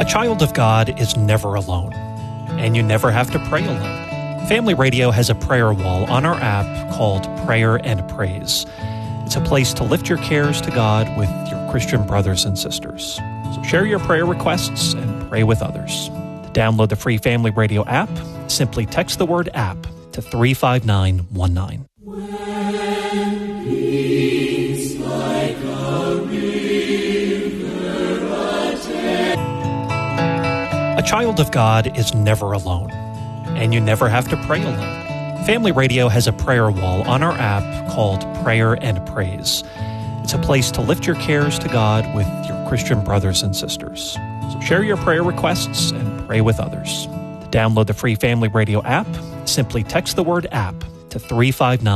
child of God is never alone, and you never have to pray alone. Family Radio has a prayer wall on our app called Prayer and Praise. It's a place to lift your cares to God with your Christian brothers and sisters. So share your prayer requests and pray with others. To download the free Family Radio app, simply text the word app to 35919. When peace like a river attends. A child of God is never alone, and you never have to pray alone. Family Radio has a prayer wall on our app called Prayer and Praise. It's a place to lift your cares to God with your Christian brothers and sisters. So share your prayer requests and pray with others. To download the free Family Radio app, simply text the word app to 35919.